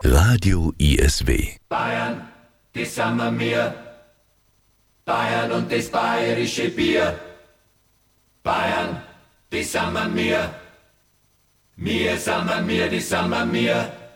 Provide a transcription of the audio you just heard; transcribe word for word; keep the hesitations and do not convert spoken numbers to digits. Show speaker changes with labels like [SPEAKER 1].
[SPEAKER 1] Radio I S W.
[SPEAKER 2] Bayern, das sind wir. Bayern und das bayerische Bier. Bayern, das sind wir. Wir sind wir, das sind wir.